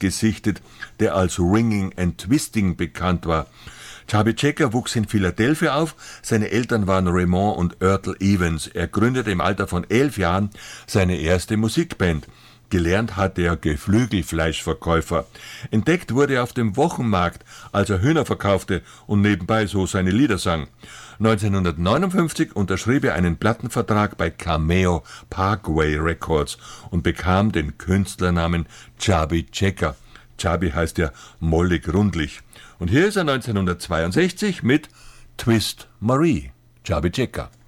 gesichtet, der als Ringing and Twisting bekannt war. Chubby Checker wuchs in Philadelphia auf. Seine Eltern waren Raymond und Ethel Evans. Er gründete im Alter von 11 Jahren seine erste Musikband. Gelernt hatte er Geflügelfleischverkäufer. Entdeckt wurde er auf dem Wochenmarkt, als er Hühner verkaufte und nebenbei so seine Lieder sang. 1959 unterschrieb er einen Plattenvertrag bei Cameo Parkway Records und bekam den Künstlernamen Chubby Checker. Chubby heißt ja mollig rundlich. Und hier ist er 1962 mit Twist Marie, Chubby Checker.